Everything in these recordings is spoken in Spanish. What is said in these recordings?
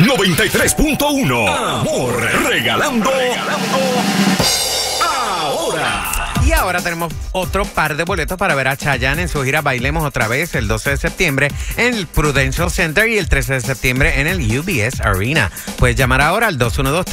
93.1. Amor, regalando ahora. Y ahora tenemos otro par de boletos para ver a Chayanne en su gira Bailemos Otra Vez el 12 de septiembre en el Prudential Center y el 13 de septiembre en el UBS Arena. Puedes llamar ahora al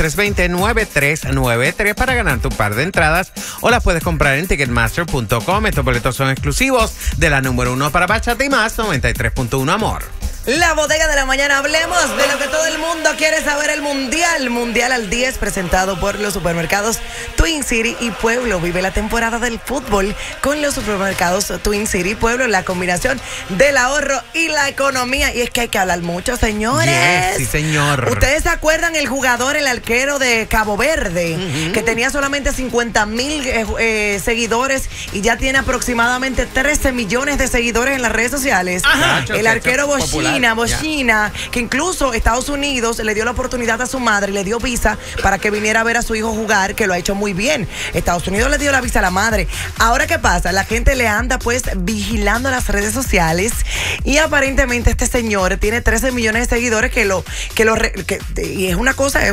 212-320-9393 para ganar tu par de entradas o las puedes comprar en Ticketmaster.com. Estos boletos son exclusivos de la número 1 para Bachata y Más, 93.1 Amor. La bodega de la mañana, hablemos de lo que todo el mundo quiere saber, el Mundial al 10, presentado por los supermercados Twin City y Pueblo. Vive la temporada del fútbol con los supermercados Twin City y Pueblo, la combinación del ahorro y la economía. Y es que hay que hablar mucho, señores. Yes, sí, señor. ¿Ustedes se acuerdan el jugador, el arquero de Cabo Verde, que tenía solamente 50,000 seguidores y ya tiene aproximadamente 13 millones de seguidores en las redes sociales? Ajá. El arquero Bochina, que incluso Estados Unidos le dio la oportunidad a su madre, le dio visa para que viniera a ver a su hijo jugar, que lo ha hecho muy bien. Estados Unidos le dio la visa a la madre. Ahora, ¿qué pasa? La gente le anda pues vigilando las redes sociales y aparentemente este señor tiene 13 millones de seguidores y es una cosa, es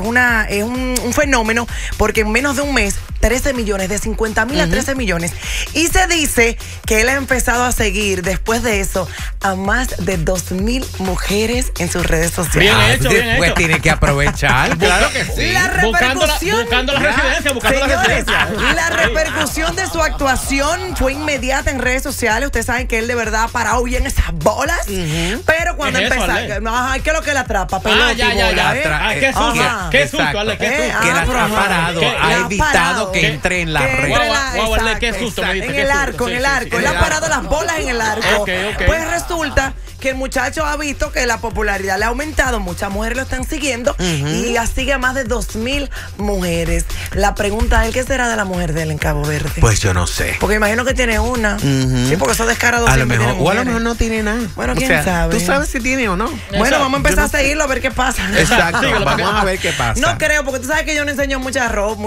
un fenómeno, porque en menos de un mes 13 millones, de 50,000 a 13 millones. Y se dice que él ha empezado a seguir después de eso a más de 2,000 mujeres en sus redes sociales. Bien hecho, bien Pues hecho. tiene que aprovechar, claro que sí. La repercusión, buscando la residencia, buscando la señores, residencia. la repercusión de su actuación fue inmediata en redes sociales. Ustedes saben que él de verdad ha parado bien esas bolas, pero cuando ¿Qué es eso, empezaron, Ale? ¿qué es lo que la atrapa? Pelota y bola, ¿eh? Qué susto, Ajá. qué susto, Ale, qué susto. Que la ha parado, ¿Qué? ha La ha evitado parado. que entre en la Que red. entre Guau, Ale, qué susto, me diste, en qué el susto. arco, Sí, en el sí, arco. sí, Él en ha el parado las bolas en el arco. Ok. Pues resulta que el muchacho ha visto que la popularidad le ha aumentado, muchas mujeres lo están siguiendo y ya sigue a más de 2,000 mujeres. La pregunta es, ¿qué será de la mujer de él en Cabo Verde? Pues yo no sé. Porque imagino que tiene una. Sí, porque esos descarados A lo siempre mejor, tienen o a lo mujeres. mejor no tiene nada. Bueno, O quién sea, sabe. ¿Tú sabes si tiene o no? Bueno, vamos a empezar Yo no a seguirlo a ver qué pasa. Exacto, Síguelo, vamos porque- a ver qué pasa. No creo, porque tú sabes que yo no enseño mucha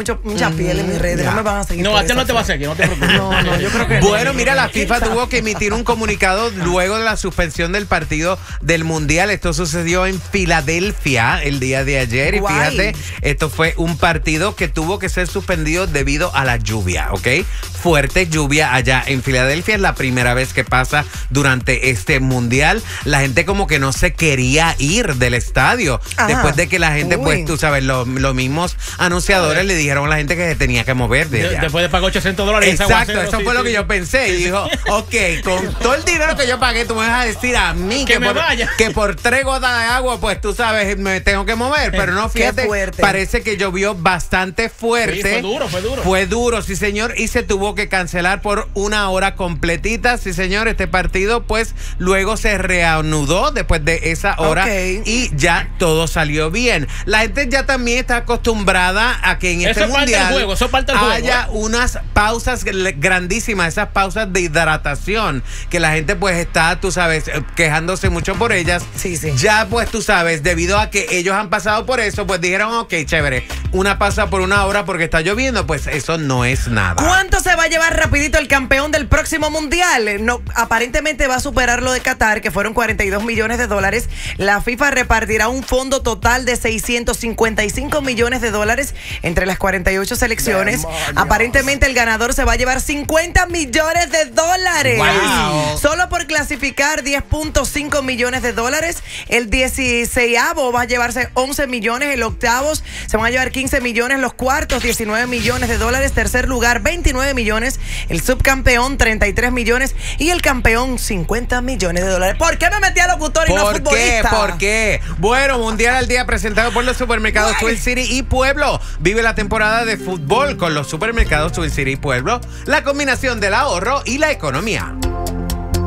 piel en mis redes. ya. No me van a seguir. No, por a ti no esa te va a fe. seguir, no te preocupes. No, yo creo que no. Bueno, mira, la FIFA ¿Quién tuvo sabe? que emitir un comunicado luego de la suspensión del partido del Mundial. Esto sucedió en Filadelfia el día de ayer. Guay. Y fíjate, esto fue un partido que tuvo que ser suspendido debido a la lluvia, ¿ok? Fuerte lluvia allá en Filadelfia. Es la primera vez que pasa durante este Mundial. La gente como que no se quería ir del estadio. Ajá. Después de que la gente, Uy. pues, tú sabes, los mismos anunciadores le dijeron a la gente que se tenía que mover de allá. Después de pagar $800. ese Exacto, aguacero, eso sí, fue lo sí. que yo pensé. Y dijo, ok, con todo el dinero que yo pagué, tú me vas a decir a mí Que me vaya. que por 3 gotas de agua, pues tú sabes, me tengo que mover. Pero no, Qué fíjate, fuerte. parece que llovió bastante fuerte. Sí, fue duro, fue duro. Fue duro, sí, señor, y se tuvo que cancelar por 1 hora completita. Sí, señor, este partido, pues, luego se reanudó después de esa hora Ok. y ya todo salió bien. La gente ya también está acostumbrada a que en Eso este es parte del mundial juego, eso es parte del juego, haya unas pausas grandísimas, esas pausas de hidratación, que la gente pues está, tú sabes, quejándose mucho por ellas. Sí, sí. Ya pues tú sabes, debido a que ellos han pasado por eso, pues dijeron, ok, chévere, una pausa por 1 hora porque está lloviendo, pues eso no es nada. ¿Cuánto se va a llevar rapidito el campeón del próximo mundial? No, aparentemente va a superar lo de Qatar, que fueron $42 millones. La FIFA repartirá un fondo total de $655 millones entre las 48 selecciones. ¡Demonios! Aparentemente el ganador se va a llevar $50 millones. ¡Wow! Solo por clasificar, $10.5 millones. El 16avo va a llevarse 11 millones. El octavo se van a llevar 15 millones. Los cuartos, $19 millones. Tercer lugar, 29 millones. El subcampeón, 33 millones. Y el campeón, $50 millones. ¿Por qué me metí a locutor y no ¿Por qué? futbolista? ¿Por qué? Bueno, Mundial al Día presentado por los supermercados Guay. Twin City y Pueblo. Vive la temporada de fútbol con los supermercados Twin City y Pueblo. La combinación del ahorro y la economía.